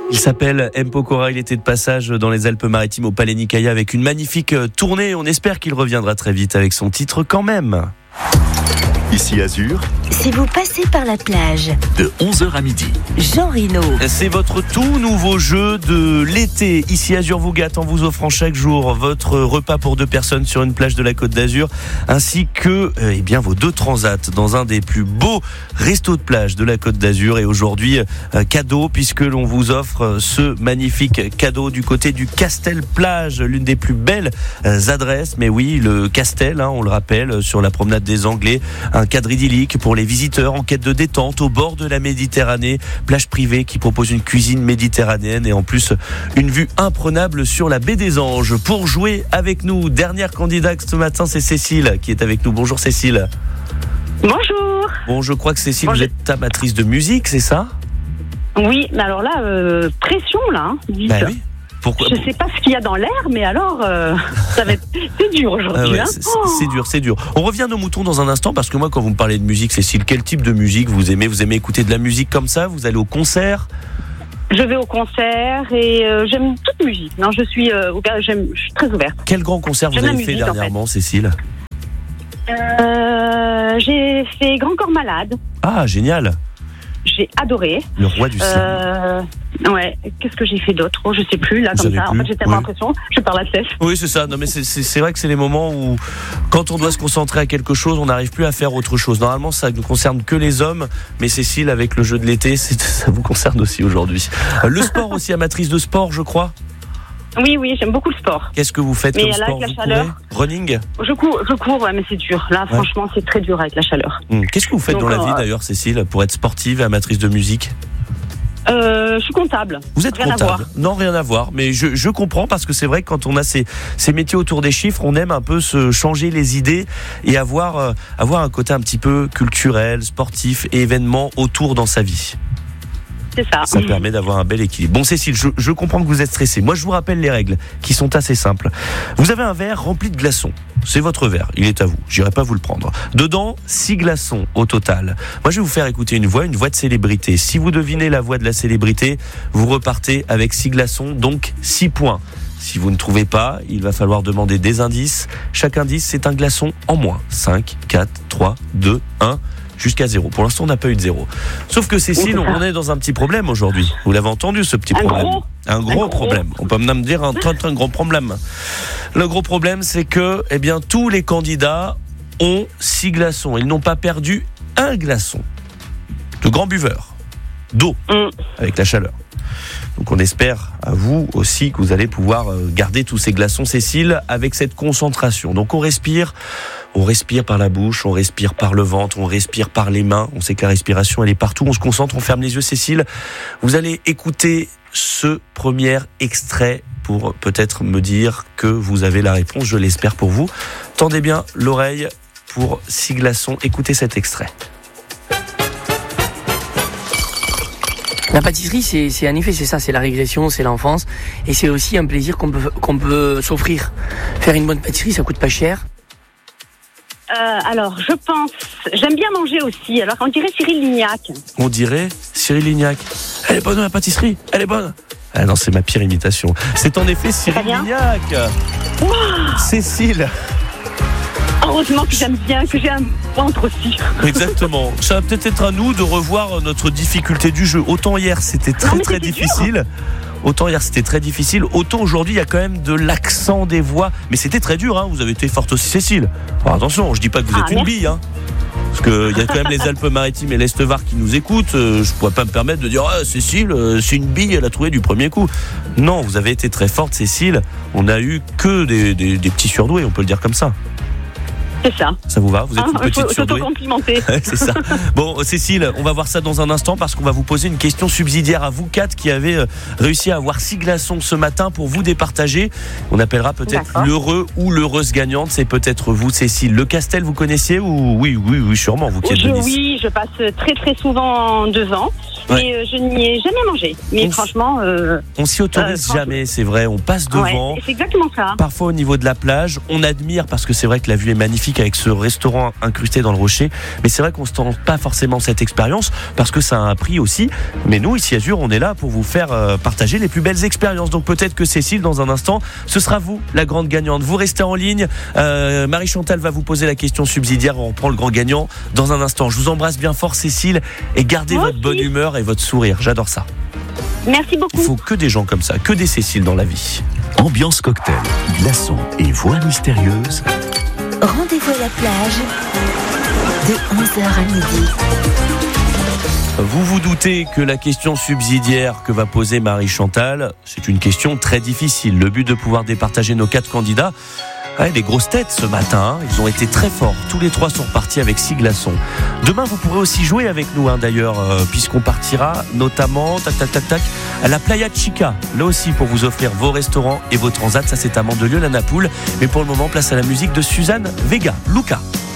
Il s'appelle M. Pokora, il était de passage dans les Alpes-Maritimes au Palais Nicaïa avec une magnifique tournée. On espère qu'il reviendra très vite avec son titre quand même. Ici Azur, Si vous passez par la plage, de 11h à midi. Jean Reno. C'est votre tout nouveau jeu de l'été. Ici Azur vous gâte en vous offrant chaque jour votre repas pour 2 personnes sur une plage de la Côte d'Azur, ainsi que vos 2 transats dans un des plus beaux restos de plage de la Côte d'Azur. Et aujourd'hui, cadeau, puisque l'on vous offre ce magnifique cadeau du côté du Castel Plage, l'une des plus belles adresses. Mais oui, le Castel, on le rappelle, sur la promenade des Anglais, un cadre idyllique pour les visiteurs en quête de détente au bord de la Méditerranée, plage privée qui propose une cuisine méditerranéenne et en plus une vue imprenable sur la baie des Anges. Pour jouer avec nous, dernière candidate ce matin, c'est Cécile qui est avec nous. Bonjour Cécile. Bonjour. Bon, je crois que Cécile, Bonjour. vous êtes amatrice de musique, c'est ça ? Oui, mais alors là, pression là, dites. Ben oui. Pourquoi ? Je sais pas ce qu'il y a dans l'air, mais alors, ça va être... C'est dur aujourd'hui. Ah ouais, c'est dur. On revient à nos moutons dans un instant parce que moi, quand vous me parlez de musique, Cécile, quel type de musique vous aimez ? Vous aimez écouter de la musique comme ça ? Vous allez au concert ? Je vais au concert et j'aime toute musique. Non, je suis très ouverte. Quel grand concert vous J'aime la avez fait musique, en dernièrement, Cécile ? J'ai fait Grand Corps Malade. Ah, génial. J'ai adoré. Le roi du cinéma. Ouais. Qu'est-ce que j'ai fait d'autre ? Je sais plus là, Vous comme savez ça. plus. En fait, j'ai tellement l'impression. Je perds la tête. Oui, c'est ça. Non, mais c'est vrai que c'est les moments où, quand on doit se concentrer à quelque chose, on n'arrive plus à faire autre chose. Normalement, ça ne concerne que les hommes. Mais Cécile, avec le jeu de l'été, ça vous concerne aussi aujourd'hui. Le sport aussi, amatrice de sport, je crois. Oui, j'aime beaucoup le sport. Qu'est-ce que vous faites Mais comme là, sport ? avec la Vous chaleur. courez ? Running ? Je cours, ouais, mais c'est dur. Là, franchement, c'est très dur avec la chaleur. Qu'est-ce que vous faites Donc, dans la vie d'ailleurs, Cécile, pour être sportive et amatrice de musique ? Je suis comptable. Vous êtes Rien à comptable ? voir. Non, rien à voir. Mais je comprends parce que c'est vrai que quand on a ces métiers autour des chiffres, on aime un peu se changer les idées et avoir un côté un petit peu culturel, sportif et événement autour dans sa vie. C'est ça. Ça permet d'avoir un bel équilibre. Bon Cécile, je comprends que vous êtes stressée. Moi je vous rappelle les règles qui sont assez simples. Vous avez un verre rempli de glaçons. C'est votre verre, il est à vous. J'irai pas vous le prendre. Dedans, 6 glaçons au total. Moi je vais vous faire écouter une voix de célébrité. Si vous devinez la voix de la célébrité, vous repartez avec 6 glaçons, donc 6 points. Si vous ne trouvez pas, il va falloir demander des indices. Chaque indice, c'est un glaçon en moins. 5, 4, 3, 2, 1... jusqu'à 0. Pour l'instant, on n'a pas eu de 0. Sauf que Cécile, on est dans un petit problème aujourd'hui. Vous l'avez entendu, ce petit problème. Un gros problème. On peut même dire un très gros problème. Le gros problème, c'est que, tous les candidats ont 6 glaçons. Ils n'ont pas perdu un glaçon. De grands buveurs d'eau avec la chaleur. Donc on espère à vous aussi que vous allez pouvoir garder tous ces glaçons, Cécile, avec cette concentration. Donc on respire par la bouche, on respire par le ventre, on respire par les mains. On sait que la respiration, elle est partout. On se concentre, on ferme les yeux, Cécile. Vous allez écouter ce premier extrait pour peut-être me dire que vous avez la réponse. Je l'espère pour vous. Tendez bien l'oreille pour 6 glaçons. Écoutez cet extrait. La pâtisserie, c'est en effet, c'est ça, c'est la régression, c'est l'enfance, et c'est aussi un plaisir qu'on peut s'offrir. Faire une bonne pâtisserie, ça coûte pas cher. Alors, je pense... J'aime bien manger aussi. Alors, on dirait Cyril Lignac. On dirait Cyril Lignac. Elle est bonne la pâtisserie, elle est bonne. Ah non, c'est ma pire imitation. C'est en effet Cyril Lignac. Wow. Cécile. Heureusement que j'aime bien, que j'ai un ventre aussi. Exactement. Ça va peut-être être à nous de revoir notre difficulté du jeu. Autant hier, c'était très difficile. Autant aujourd'hui, il y a quand même de l'accent des voix. Mais c'était très dur, Vous avez été forte aussi, Cécile. Alors, attention, je dis pas que vous êtes une bille, Parce qu'il y a quand même les Alpes-Maritimes et l'Est-Var qui nous écoutent. Je pourrais pas me permettre de dire Cécile, c'est une bille, elle a trouvé du premier coup. Non, vous avez été très forte, Cécile. On a eu que des petits surdoués, on peut le dire comme ça. C'est ça. Ça vous va ? Vous êtes une petite surdouée ? S'auto-complimenter. C'est ça. Bon, Cécile, on va voir ça dans un instant parce qu'on va vous poser une question subsidiaire à vous 4 qui avez réussi à avoir 6 glaçons ce matin pour vous départager. On appellera peut-être l'heureux ou l'heureuse gagnante. C'est peut-être vous, Cécile. Le Castel, vous connaissiez ou oui, sûrement, vous qui êtes de Nice. Oui, Oui, je passe très très souvent devant, mais je n'y ai jamais mangé. Mais franchement... on s'y autorise jamais, c'est vrai, on passe devant. Ouais, c'est exactement ça. Parfois au niveau de la plage, on admire parce que c'est vrai que la vue est magnifique avec ce restaurant incrusté dans le rocher, mais c'est vrai qu'on ne se tente pas forcément cette expérience parce que ça a un prix aussi. Mais nous, ici Azur, on est là pour vous faire partager les plus belles expériences. Donc peut-être que Cécile, dans un instant, ce sera vous la grande gagnante. Vous restez en ligne, Marie-Chantal va vous poser la question subsidiaire, on reprend le grand gagnant dans un instant. Je vous embrasse bien fort Cécile et gardez votre bonne humeur et votre sourire, j'adore ça. Merci beaucoup. Il faut que des gens comme ça, que des Cécile dans la vie. Ambiance cocktail, glaçons et voix mystérieuse. Rendez-vous à la plage de 11h à midi. Vous vous doutez que la question subsidiaire que va poser Marie-Chantal, c'est une question très difficile. Le but de pouvoir départager nos 4 candidats. Les grosses têtes ce matin, ils ont été très forts. Tous les 3 sont repartis avec 6 glaçons. Demain, vous pourrez aussi jouer avec nous, d'ailleurs, puisqu'on partira notamment à la Playa Chica. Là aussi, pour vous offrir vos restaurants et vos transats. Ça, c'est à Mandelieu, la Napoule. Mais pour le moment, place à la musique de Suzanne Vega. Luca.